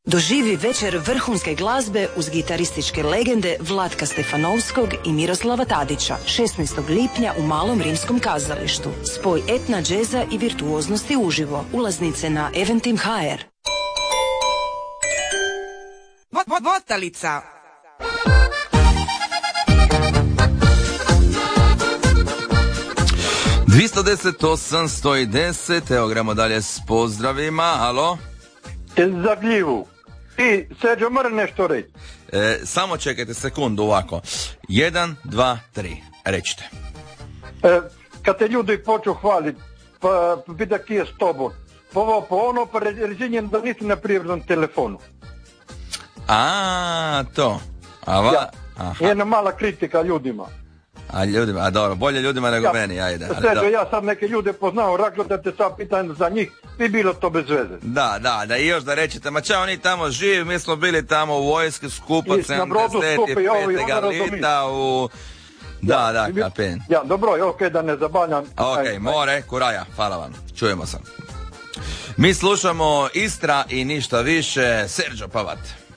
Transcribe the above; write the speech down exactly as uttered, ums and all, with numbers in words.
Doživi večer vrhunske glazbe uz gitarističke legende Vlatka Stefanovskog i Miroslava Tadića šesnaestog lipnja u Malom rimskom kazalištu. Spoj etna, džeza i virtuoznosti uživo. Ulaznice na Eventim punkt ha er. Votalica. dvjesto deset osam sto deset, evo gremo dalje s pozdravima. Alo? Za gljivu. I Serđo, moram nešto reći. E, samo čekajte sekundu ovako. Jedan, dva, tri. Recite. E, kad te ljudi poču hvaliti, pa pita ki je s tobom, pa ovo, pa ono, pa ređenjem da nisi na privatnom telefonu. A, to. A va? Ja. Aha. Jedna mala kritika ljudima. A ljudima, a dobro, bolje ljudima nego ja. meni, ajde. Serđo, ja sam neke ljude poznao, rekao da te sad pitan za njih, bi bilo to bez veze. Da, da, da i još da rećete, ma čao, oni tamo živi, mi smo bili tamo u vojski skupa sedamdeset petog lita u... Da, da, kapen. Ja, dobro, je okej, okay, da ne zabavljam. Ok, aj, more, aj. Kuraja, hvala vam, čujemo se. Mi slušamo Istra i ništa više, Serđo Pavat.